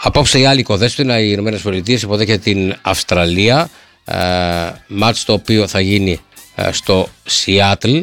Απόψε η άλλη οικοδέσποινα, οι Ηνωμένες Πολιτείες υποδέχεται την Αυστραλία, μάτς το οποίο θα γίνει στο Σιάτλ.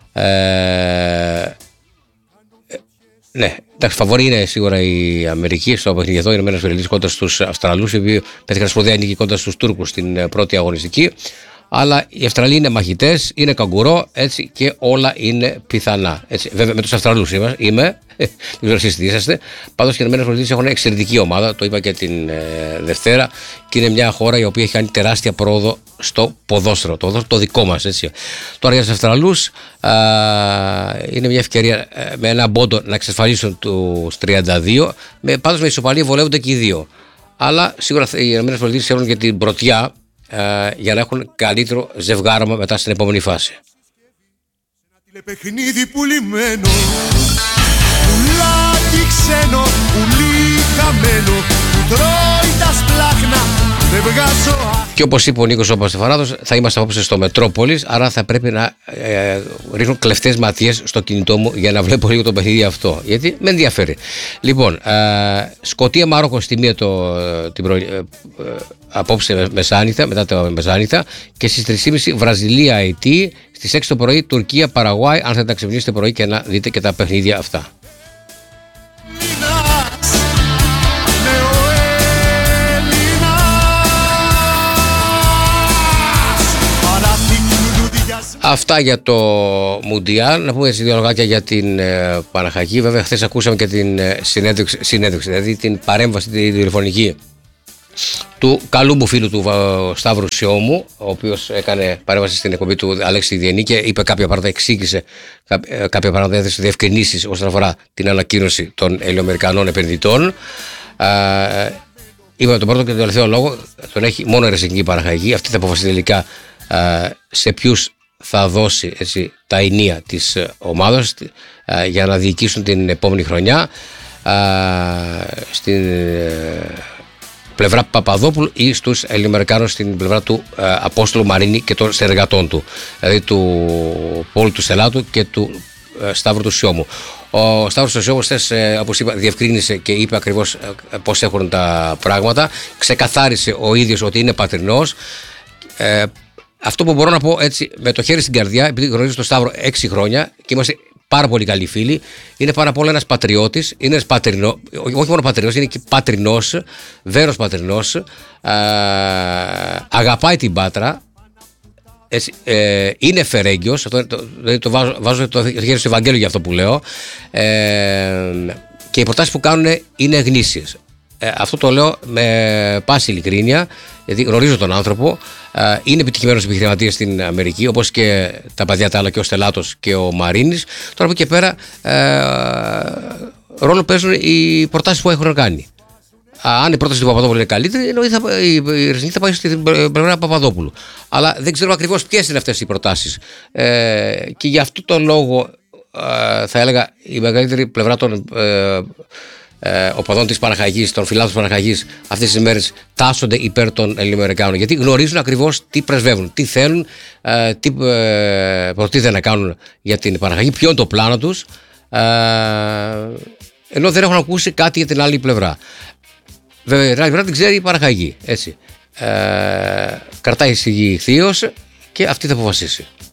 Ναι, εντάξει, φαβορή είναι σίγουρα η Αμερική στο παιχνίδι εδώ, οι Ηνωμένες Πολιτείες κόντρα στους Αυστραλούς, οι οποίοι πέτυχαν σπουδαία νίκη κόντρα στους Τούρκους στην πρώτη αγωνιστική. Αλλά οι Αυστραλοί είναι μαχητές, είναι καγκουρό, έτσι, και όλα είναι πιθανά. Έτσι. Βέβαια με τους Αυστραλούς είμαι, δεν ξέρω εσείς τι είσαστε. Πάντως και οι ΗΠΑ έχουν εξαιρετική ομάδα, το είπα και την Δευτέρα, και είναι μια χώρα η οποία έχει κάνει τεράστια πρόοδο στο ποδόσφαιρο, το δικό μας. Έτσι. Τώρα για τους Αυστραλούς είναι μια ευκαιρία με ένα πόντο να εξασφαλίσουν τους 32, πάντως με ισοπαλία βολεύονται και οι δύο. Αλλά σίγουρα οι ΗΠΑ έχουν και την πρωτιά για να έχουν καλύτερο ζευγάρωμα μετά στην επόμενη φάση. Ένα τηλεπαιχνίδι πουλημένο, πουλάκι ξένο, πουλί χαμένο, που τρώει τα σπλάχνα, δεν βγάζω. Και όπως είπε ο Νίκος ο Παστεφαράδος, θα είμαστε απόψε στο Μετρόπολης, άρα θα πρέπει να ρίχνω κλεφτές ματιές στο κινητό μου για να βλέπω λίγο το παιχνίδι αυτό, γιατί με ενδιαφέρει. Λοιπόν, Σκωτία Μαρόκο στη μία απόψε μεσάνυχτα, μετά το μεσάνυχτα, και στις 3.30 Βραζιλία Αιτή, στις 6 το πρωί Τουρκία Παραγουάη, αν θέλετε να ξυπνήσετε πρωί και να δείτε και τα παιχνίδια αυτά. Αυτά για το Μουντιάλ. Να πούμε έτσι δύο λογάκια για την Παναχαϊκή. Βέβαια, χθες ακούσαμε και την συνέντευξη, δηλαδή την παρέμβαση τη τηλεφωνική του καλού μου φίλου του Σταύρου Σιώμου, ο οποίος έκανε παρέμβαση στην εκπομπή του Αλέξη Διενή και είπε κάποια πράγματα, εξήγησε κάποια πράγματα, έδωσε διευκρινήσεις όσον αφορά την ανακοίνωση των Ελληνοαμερικανών επενδυτών. Είπαμε τον πρώτο και τον τελευταίο λόγο, τον έχει μόνο η Ρεσενική Παναχαϊκή. Αυτή θα αποφασίσει τελικά σε ποιους θα δώσει, έτσι, τα ενία της ομάδας για να διοικήσουν την επόμενη χρονιά, στην πλευρά Παπαδόπουλου ή στους Ελληνοαμερικάνους στην πλευρά του Απόστολου Μαρίνη και των συνεργατών του, δηλαδή του Πόλου του Στελάτου και του Σταύρου του Σιώμου. Ο Σταύρος του Σιώμου, όπως είπα, διευκρίνησε και είπε ακριβώς πώς έχουν τα πράγματα, ξεκαθάρισε ο ίδιος ότι είναι πατρινός. Αυτό που μπορώ να πω, έτσι, με το χέρι στην καρδιά, επειδή γνωρίζω τον Σταύρο 6 χρόνια και είμαστε πάρα πολύ καλοί φίλοι, είναι πάνω απ' όλα ένας πατριώτης, είναι ένας όχι μόνο πατριώτης, είναι και πατρινός, βέρος πατρινός, αγαπάει την Πάτρα, έτσι, είναι φερέγγιος, το βάζω το χέρι στο Ευαγγέλιο για αυτό που λέω, και οι προτάσεις που κάνουν είναι γνήσιες. Αυτό το λέω με πάση ειλικρίνεια, γιατί γνωρίζω τον άνθρωπο. Είναι επιτυχημένος επιχειρηματίας στην Αμερική, όπως και τα παιδιά τα άλλα, και ο Στελάτος και ο Μαρίνης. Τώρα από εκεί και πέρα ρόλο παίζουν οι προτάσεις που έχουν κάνει. Αν η πρόταση του Παπαδόπουλου είναι καλύτερη, η Ρεσνική θα πάει στην πλευρά Παπαδόπουλου. Αλλά δεν ξέρω ακριβώς ποιες είναι αυτές οι προτάσεις. Και γι' αυτό το λόγο θα έλεγα η μεγαλύτερη πλευρά των οπαδών της Παναχαϊκής, των φιλάδων της Παναχαϊκής, αυτές τις μέρες τάσσονται υπέρ των Ελληνοαμερικάνων, γιατί γνωρίζουν ακριβώς τι πρεσβεύουν, τι θέλουν, τι προτίθεται να κάνουν για την Παναχαϊκή, ποιο είναι το πλάνο τους, ενώ δεν έχουν ακούσει κάτι για την άλλη πλευρά. Βέβαια, την άλλη πλευρά την ξέρει η Παναχαϊκή, έτσι. Κρατάει στη γη θείος και αυτή θα αποφασίσει.